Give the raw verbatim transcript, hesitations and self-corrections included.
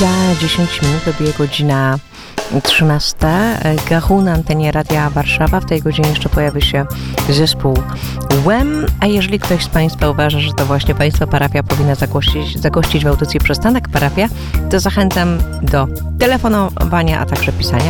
Za dziesięć minut dobije godzina trzynasta. Gachu na antenie Radia Warszawa. W tej godzinie jeszcze pojawi się zespół Wham! A jeżeli ktoś z Państwa uważa, że to właśnie Państwa parafia powinna zagościć, zagościć w audycji Przystanek Parafia, to zachęcam do telefonowania, a także pisania